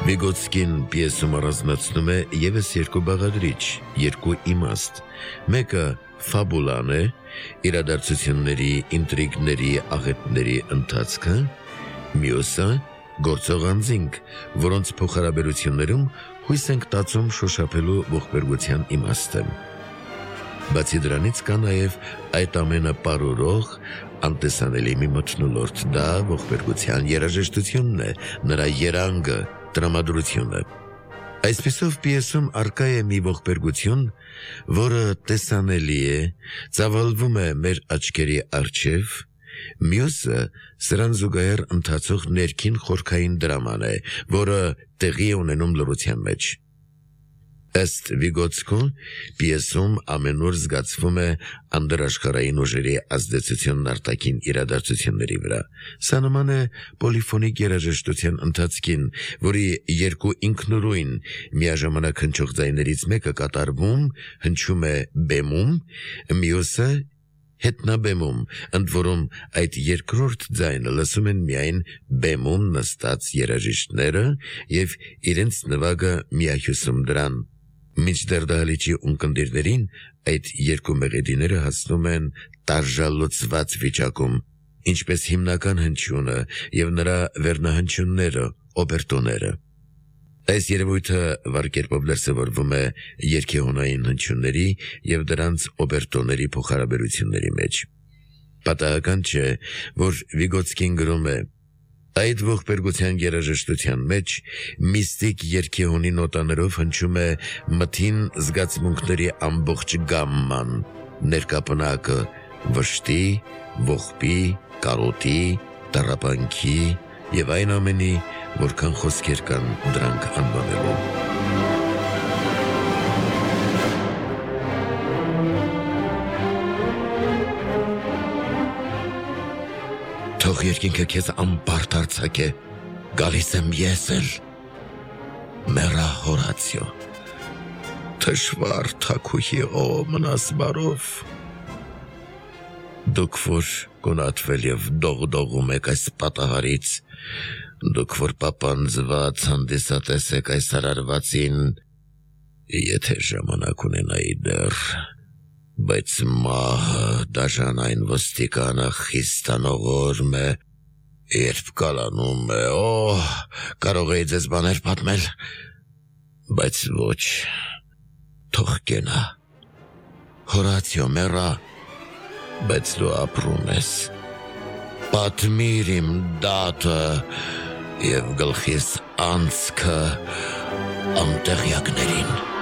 Վիգոցկին պիեսում առանձնացնում է ևս երկու բաղադրիչ, երկու իմաստ, մեկը ֆաբուլան է, իրադարձությունների, ինտրիգների, աղետների ընթացքը, մյուսը գործող անձինք, որոնց փոխհարաբերություններում հույս ենք տածում շոշափելու ողբերգության իմաստը։ Բացի դրանից կա նաև այդ ամենը պարուրող, անտեսանելի մի մթնոլորտ, դա ողբերգության երաժշտությունն է, նրա երանգը, տրամադրությունը։ Այսպիսով պիեսում առկա է մի ողբերգություն, որը տեսանելի է, ծավալվում է մեր աչքերի առջև, մյուսը սրան զուգահեռ ընթացող ներքին խորքային դրաման է, որը տեղի է ունենում լռության մեջ։ Ըստ Վիգոցկու, պիեսում ամենուր զգացվում է անդրաշխարհային ուժերի ազդեցությունն արտաքին իրադարձությունների վրա։ Սա նման է պոլիֆոնիկ երաժշտության ընթացքին, որի երկու ինքնուրույն միաժամանակ հնչող ձայներից մեկը կատարվում, հնչում է բեմում, մյուսը հետնաբեմում, ընդ որում այդ երկրորդ ձայնը լսում են միայն բեմում նստած երաժիշտները և իրենց նվագը միահյուսում դրան։ Մինչդեռ դահլիճի ունկնդիրներին այդ երկու մեղեդիները հասնում են տարժալուծված վիճակում, ինչպես հիմնական հնչյունը և նրա վերնահնչյունները, օբերտոները։ Այս երևույթը վառ կերպով դրսևորվում է երգեհոնային հնչյունների և դրանց օբերտոների փոխհարաբերությունների մեջ։ Պատահական չէ, որ Վիգոցկին գրում է. «Այդ ողբերգության երաժշտության մեջ միստիկ երգեհոնի նոտաներով հնչում է մթին զգացմունքների ամբողջ գամման, ներկապնակը վշտի, ողբի, կարոտի, տառապանքի և այն ամենի, որքան խոսքեր կան դրանք անվանելու»։ Թող երկինքը քեզ անպարտ արձակե, գալիս եմ ես էլ, մեռա Հորացիո, թշվառ թագուհի ո մնաս բարով։ Դուք որ գունատվել և դողդողում եք այս պատահարից, դուք որ պապանձված հանդիսատես եք այս արարվածին, եթե ժամանակ ունենայի դեռ, բայց մահը դաժան այն ոստիկանը խիստ անողորմ է, երբ կալանում է, կարող էի ձեզ բաներ պատմել, բայց ոչ, թող կենա, Հորացիո մեռա, բայց դու ապրում ես, պատմիր իմ դատը և գլխիս անցքը անտեղյակներին։